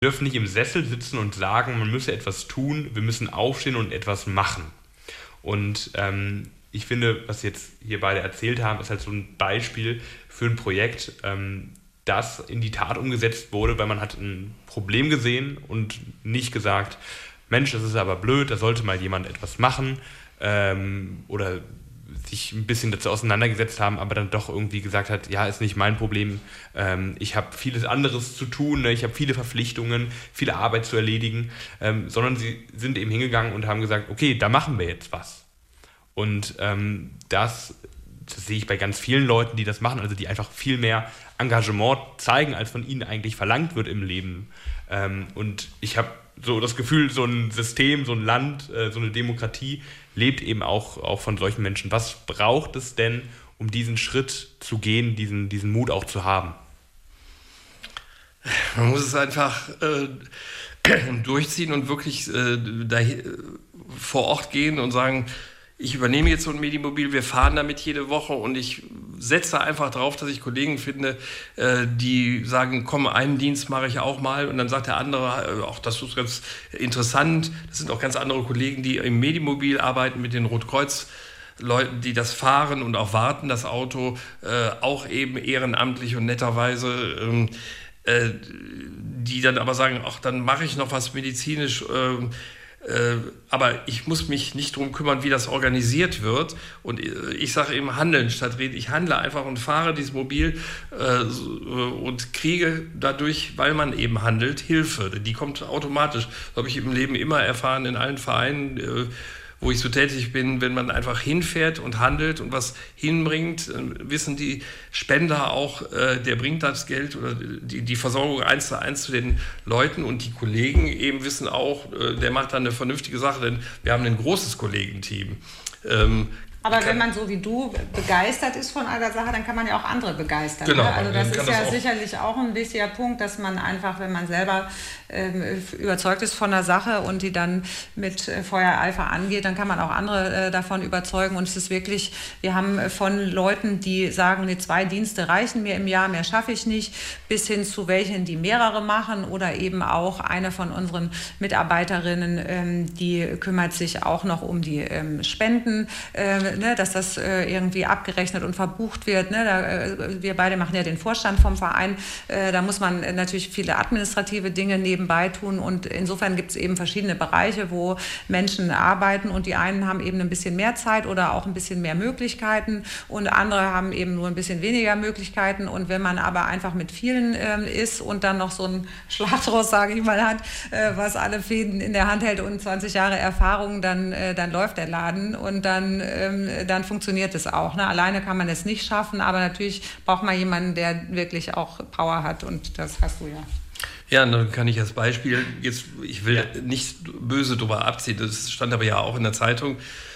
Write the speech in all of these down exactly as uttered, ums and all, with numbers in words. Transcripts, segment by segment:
Wir dürfen nicht im Sessel sitzen und sagen, man müsse etwas tun, wir müssen aufstehen und etwas machen. Und ähm, ich finde, was jetzt hier beide erzählt haben, ist halt so ein Beispiel für ein Projekt, ähm, das in die Tat umgesetzt wurde, weil man hat ein Problem gesehen und nicht gesagt, Mensch, das ist aber blöd, da sollte mal jemand etwas machen ähm, oder sich ein bisschen dazu auseinandergesetzt haben, aber dann doch irgendwie gesagt hat, ja, ist nicht mein Problem, ähm, ich habe vieles anderes zu tun, ne? Ich habe viele Verpflichtungen, viele Arbeit zu erledigen, ähm, sondern sie sind eben hingegangen und haben gesagt, okay, da machen wir jetzt was. Und ähm, das, das sehe ich bei ganz vielen Leuten, die das machen, also die einfach viel mehr Engagement zeigen, als von ihnen eigentlich verlangt wird im Leben. Ähm, und ich habe so das Gefühl, so ein System, so ein Land, äh, so eine Demokratie lebt eben auch, auch von solchen Menschen. Was braucht es denn, um diesen Schritt zu gehen, diesen, diesen Mut auch zu haben? Man muss es einfach äh, durchziehen und wirklich äh, da, vor Ort gehen und sagen, ich übernehme jetzt so ein Medimobil, wir fahren damit jede Woche und ich setze einfach drauf, dass ich Kollegen finde, äh, die sagen, komm, einen Dienst mache ich auch mal und dann sagt der andere, auch das ist ganz interessant, das sind auch ganz andere Kollegen, die im Medimobil arbeiten mit den Rotkreuz-Leuten, die das fahren und auch warten, das Auto, äh, auch eben ehrenamtlich und netterweise, ähm, äh, die dann aber sagen, ach, dann mache ich noch was medizinisch, äh, Äh, aber ich muss mich nicht darum kümmern, wie das organisiert wird. Und ich sage eben handeln statt reden. Ich handle einfach und fahre dieses Mobil äh, und kriege dadurch, weil man eben handelt, Hilfe. Die kommt automatisch. Das habe ich im Leben immer erfahren in allen Vereinen, äh, wo ich so tätig bin, wenn man einfach hinfährt und handelt und was hinbringt, wissen die Spender auch, äh, der bringt das Geld oder die, die Versorgung eins zu eins zu den Leuten und die Kollegen eben wissen auch, äh, der macht dann eine vernünftige Sache, denn wir haben ein großes Kollegenteam. Ähm, Aber wenn man so wie du begeistert ist von einer Sache, dann kann man ja auch andere begeistern. Genau, ne? Also das ist das ja auch. sicherlich auch ein wichtiger Punkt, dass man einfach, wenn man selber ähm, überzeugt ist von der Sache und die dann mit äh, Feuereifer angeht, dann kann man auch andere äh, davon überzeugen. Und es ist wirklich, wir haben von Leuten, die sagen, nee, zwei Dienste reichen mir im Jahr, mehr schaffe ich nicht, bis hin zu welchen, die mehrere machen oder eben auch eine von unseren Mitarbeiterinnen, ähm, die kümmert sich auch noch um die ähm, Spenden, ähm, Ne, dass das äh, irgendwie abgerechnet und verbucht wird. Ne? Da, äh, wir beide machen ja den Vorstand vom Verein. Äh, da muss man äh, natürlich viele administrative Dinge nebenbei tun. Und insofern gibt es eben verschiedene Bereiche, wo Menschen arbeiten. Und die einen haben eben ein bisschen mehr Zeit oder auch ein bisschen mehr Möglichkeiten. Und andere haben eben nur ein bisschen weniger Möglichkeiten. Und wenn man aber einfach mit vielen äh, ist und dann noch so ein Schlachtross, sage ich mal, hat, äh, was alle Fäden in der Hand hält und zwanzig Jahre Erfahrung, dann, äh, dann läuft der Laden. Und dann ähm, dann funktioniert es auch. Ne? Alleine kann man es nicht schaffen, aber natürlich braucht man jemanden, der wirklich auch Power hat und das hast du ja. Ja, dann kann ich als Beispiel, jetzt, ich will ja nicht böse drüber abziehen, das stand aber ja auch in der Zeitung,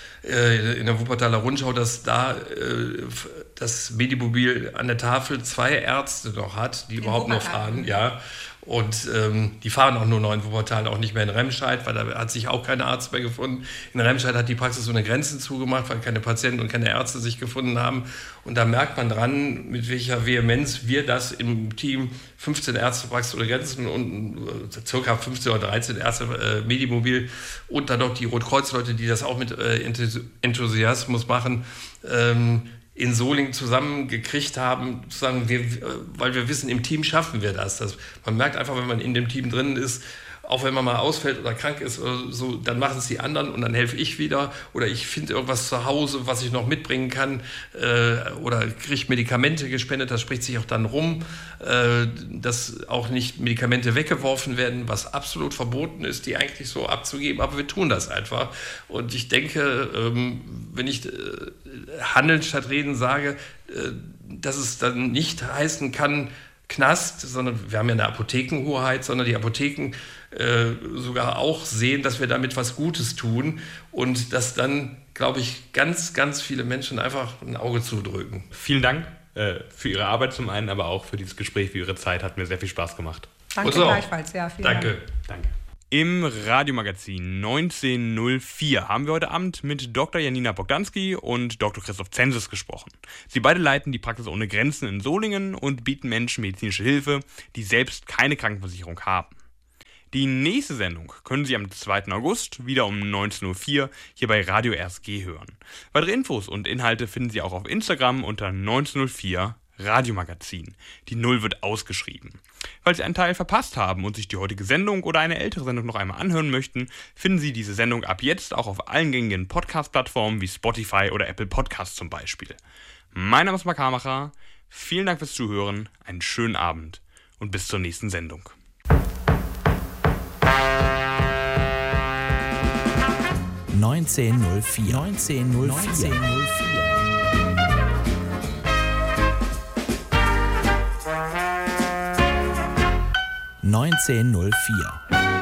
äh, in der Wuppertaler Rundschau, dass da äh, das Medimobil an der Tafel zwei Ärzte noch hat, die in überhaupt noch fahren, ja. Und ähm, die fahren auch nur noch in Wuppertal, auch nicht mehr in Remscheid, weil da hat sich auch kein Arzt mehr gefunden. In Remscheid hat die Praxis so eine Grenzen zugemacht, weil keine Patienten und keine Ärzte sich gefunden haben. Und da merkt man dran, mit welcher Vehemenz wir das im Team, fünfzehn Ärztepraxis oder Grenzen und äh, circa fünfzehn oder dreizehn Ärzte äh, Medimobil und dann noch die Rotkreuz-Leute, die das auch mit äh, Enthusiasmus machen, ähm, in Solingen zusammengekriegt haben, sozusagen wir, weil wir wissen, im Team schaffen wir das. das. Man merkt einfach, wenn man in dem Team drin ist, auch wenn man mal ausfällt oder krank ist oder so, dann machen es die anderen und dann helfe ich wieder oder ich finde irgendwas zu Hause, was ich noch mitbringen kann äh, oder kriege Medikamente gespendet, das spricht sich auch dann rum, äh, dass auch nicht Medikamente weggeworfen werden, was absolut verboten ist, die eigentlich so abzugeben, aber wir tun das einfach und ich denke, ähm, wenn ich äh, handeln statt reden sage, äh, dass es dann nicht heißen kann, Knast, sondern wir haben ja eine Apothekenhoheit, sondern die Apotheken äh, sogar auch sehen, dass wir damit was Gutes tun und dass dann, glaube ich, ganz, ganz viele Menschen einfach ein Auge zudrücken. Vielen Dank äh, für Ihre Arbeit zum einen, aber auch für dieses Gespräch, für Ihre Zeit. Hat mir sehr viel Spaß gemacht. Danke gleichfalls. Ja, vielen Danke. Dank. Danke. Im Radiomagazin neunzehn null vier haben wir heute Abend mit Doktor Janina Bogdanski und Doktor Christoph Zenzis gesprochen. Sie beide leiten die Praxis ohne Grenzen in Solingen und bieten Menschen medizinische Hilfe, die selbst keine Krankenversicherung haben. Die nächste Sendung können Sie am zweiten August wieder um neunzehn Uhr vier hier bei Radio R S G hören. Weitere Infos und Inhalte finden Sie auch auf Instagram unter neunzehn null vier Radiomagazin. Die Null wird ausgeschrieben. Falls Sie einen Teil verpasst haben und sich die heutige Sendung oder eine ältere Sendung noch einmal anhören möchten, finden Sie diese Sendung ab jetzt auch auf allen gängigen Podcast-Plattformen wie Spotify oder Apple Podcasts zum Beispiel. Mein Name ist Marc Hamacher. Vielen Dank fürs Zuhören, einen schönen Abend und bis zur nächsten Sendung. neunzehn null vier. neunzehn null vier. neunzehn null vier.